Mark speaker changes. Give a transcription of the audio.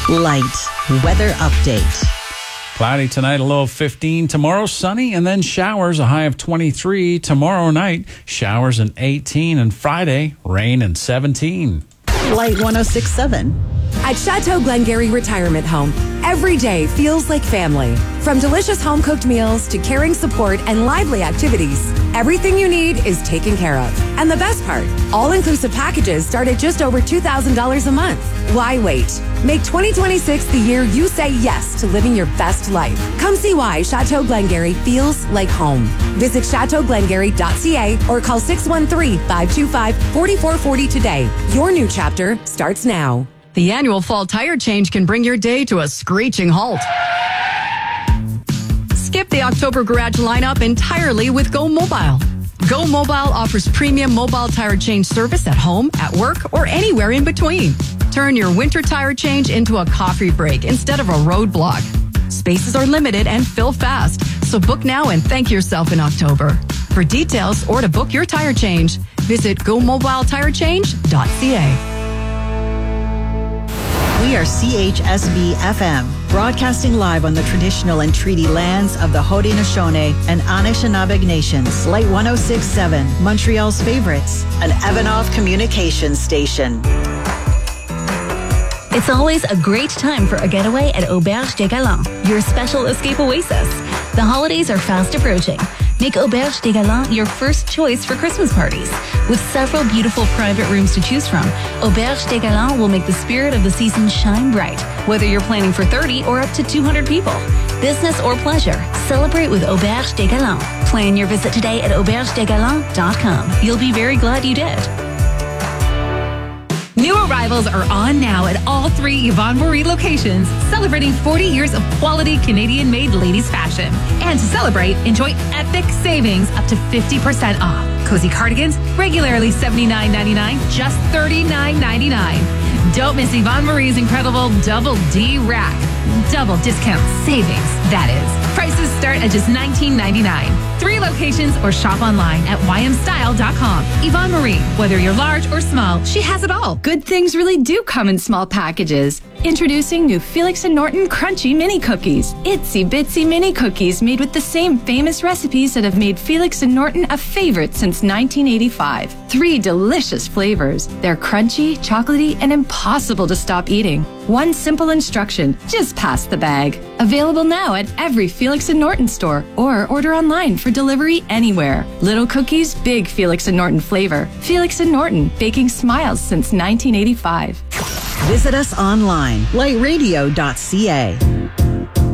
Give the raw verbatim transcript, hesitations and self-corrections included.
Speaker 1: Light weather update.
Speaker 2: Cloudy tonight, a low of fifteen. Tomorrow, sunny, and then showers, a high of twenty-three. Tomorrow night, showers and eighteen. And Friday, rain and seventeen.
Speaker 1: Light one oh six point seven.
Speaker 3: At Chateau Glengarry Retirement Home, every day feels like family. From delicious home-cooked meals to caring support and lively activities, everything you need is taken care of. And the best part, all-inclusive packages start at just over two thousand dollars a month. Why wait? Make twenty twenty-six the year you say yes to living your best life. Come see why Chateau Glengarry feels like home. Visit chateau glengarry dot c a or call six one three, five two five, four four four zero today. Your new chapter starts now.
Speaker 4: The annual fall tire change can bring your day to a screeching halt. Skip the October garage lineup entirely with Go Mobile. Go Mobile offers premium mobile tire change service at home, at work, or anywhere in between. Turn your winter tire change into a coffee break instead of a roadblock. Spaces are limited and fill fast, so book now and thank yourself in October. For details or to book your tire change, visit go mobile tire change dot c a.
Speaker 1: We are C H S B F M, broadcasting live on the traditional and treaty lands of the Haudenosaunee and Anishinaabe nations. Light one oh six point seven, Montreal's favorites, an Evanov communications station.
Speaker 5: It's always a great time for a getaway at Auberge des Galants, your special escape oasis. The holidays are fast approaching. Make Auberge des Galants your first choice for Christmas parties. With several beautiful private rooms to choose from, Auberge des Galants will make the spirit of the season shine bright, whether you're planning for thirty or up to two hundred people. Business or pleasure, celebrate with Auberge des Galants. Plan your visit today at auberge des galants dot com. You'll be very glad you did.
Speaker 6: New arrivals are on now at all three Yvonne Marie locations, celebrating forty years of quality Canadian-made ladies fashion. And to celebrate, enjoy epic savings up to fifty percent off. Cozy cardigans, regularly seventy-nine ninety-nine, just thirty-nine ninety-nine. Don't miss Yvonne Marie's incredible Double D Rack. Double discount savings, that is. Prices start at just nineteen ninety-nine. Three locations or shop online at y m style dot com. Yvonne Marie, whether you're large or small, she has it all.
Speaker 7: Good things really do come in small packages. Introducing new Felix and Norton Crunchy Mini Cookies. Itsy bitsy mini cookies made with the same famous recipes that have made Felix and Norton a favorite since nineteen eighty-five. Three delicious flavors. They're crunchy, chocolatey, and impossible to stop eating. One simple instruction, just pass the bag. Available now at every Felix and Norton store or order online for delivery anywhere. Little cookies, big Felix and Norton flavor. Felix and Norton, baking smiles since nineteen eighty-five.
Speaker 1: Visit us online, light radio dot c a.